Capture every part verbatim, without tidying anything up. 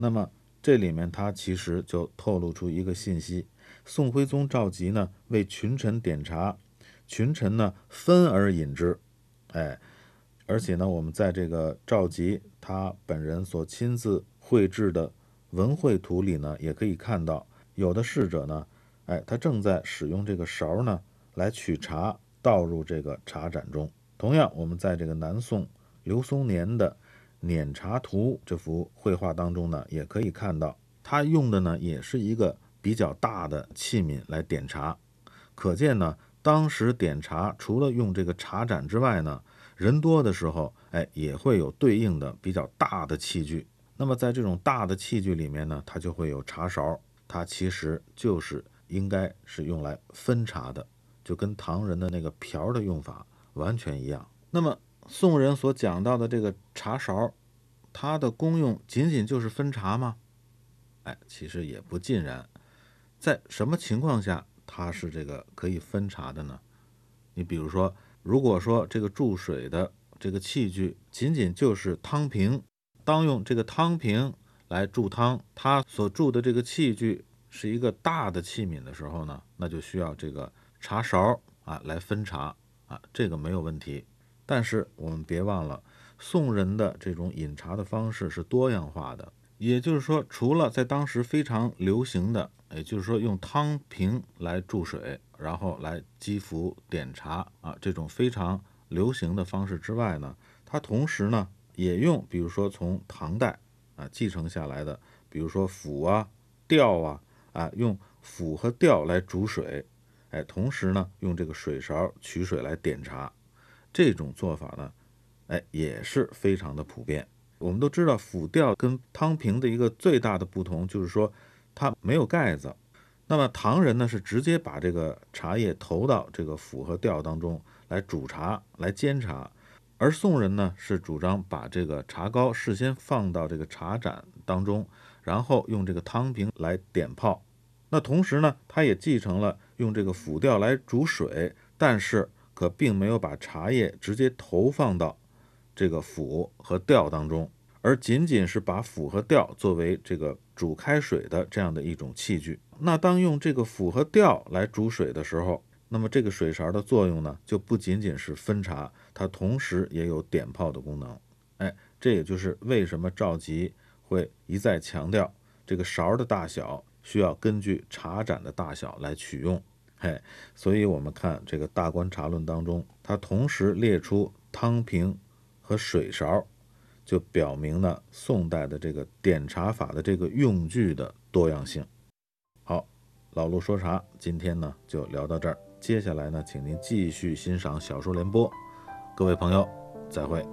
那么这里面他其实就透露出一个信息，宋徽宗赵佶呢为群臣点茶，群臣呢分而饮之。哎，而且呢我们在这个赵佶他本人所亲自绘制的文绘图里呢也可以看到，有的侍者呢哎他正在使用这个勺呢来取茶倒入这个茶盏中。同样我们在这个南宋刘松年的碾茶图这幅绘画当中呢也可以看到，他用的呢也是一个比较大的器皿来点茶。可见呢当时点茶除了用这个茶盏之外呢，人多的时候哎也会有对应的比较大的器具。那么在这种大的器具里面呢，它就会有茶勺，它其实就是应该是用来分茶的，就跟唐人的那个瓢的用法完全一样。那么宋人所讲到的这个茶勺，它的功用仅仅就是分茶吗？哎，其实也不尽然。在什么情况下它是这个可以分茶的呢？你比如说，如果说这个注水的这个器具仅仅就是汤瓶，当用这个汤瓶来注汤，它所注的这个器具是一个大的器皿的时候呢，那就需要这个茶勺啊来分茶啊，这个没有问题。但是我们别忘了，宋人的这种饮茶的方式是多样化的，也就是说，除了在当时非常流行的，也就是说用汤瓶来注水，然后来击服点茶啊这种非常流行的方式之外呢，它同时呢也用比如说从唐代啊继承下来的，比如说釜啊、吊啊啊，用釜和吊来煮水，哎，同时呢用这个水勺取水来点茶。这种做法呢，哎，也是非常的普遍。我们都知道釜吊跟汤瓶的一个最大的不同就是说它没有盖子。那么唐人呢是直接把这个茶叶投到这个釜和吊当中来煮茶来煎茶，而宋人呢是主张把这个茶膏事先放到这个茶盏当中，然后用这个汤瓶来点泡。那同时呢他也继承了用这个釜吊来煮水，但是可并没有把茶叶直接投放到这个釜和吊当中，而仅仅是把釜和吊作为这个煮开水的这样的一种器具。那当用这个釜和吊来煮水的时候，那么这个水勺的作用呢，就不仅仅是分茶，它同时也有点泡的功能。哎，这也就是为什么赵佶会一再强调这个勺的大小需要根据茶盏的大小来取用。嘿，所以我们看这个《大观茶论》当中，它同时列出汤瓶和水勺，就表明了宋代的这个点茶法的这个用具的多样性。好，老陆说茶今天呢就聊到这儿，接下来呢请您继续欣赏小说联播，各位朋友再会。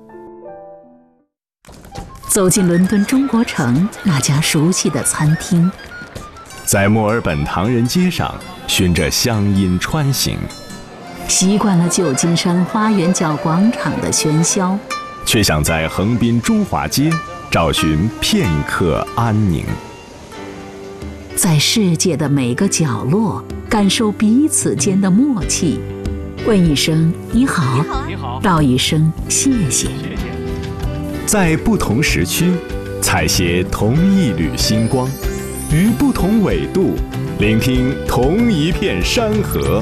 走进伦敦中国城那家熟悉的餐厅， 在墨尔本唐人街上循着乡音穿行， 习惯了旧金山花园角广场的喧嚣， 却想在横滨中华街找寻片刻安宁。 在世界的每个角落感受彼此间的默契，问一声你好， 你好， 道一声谢谢。 在不同时区采撷同一缕星光，于不同纬度聆听同一片山河。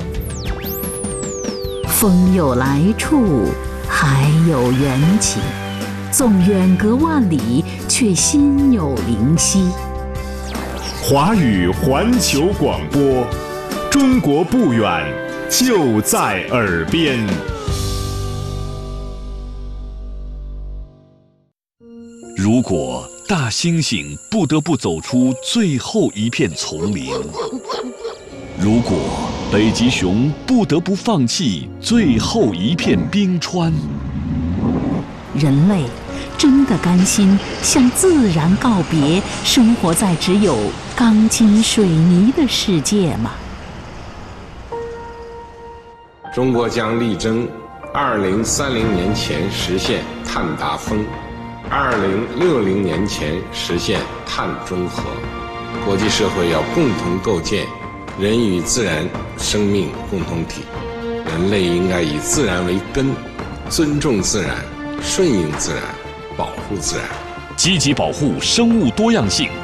风有来处，海有缘起，纵远隔万里，却心有灵犀。 华语环球广播，中国不远，就在耳边。 如果大猩猩不得不走出最后一片丛林，如果北极熊不得不放弃最后一片冰川， 人类真的甘心向自然告别，生活在只有钢筋水泥的世界吗？ 中国将力争二零三零年前实现碳达峰，二零六零年前实现碳中和。国际社会要共同构建人与自然生命共同体，人类应该以自然为根，尊重自然，顺应自然，保护自然， 积极保护生物多样性，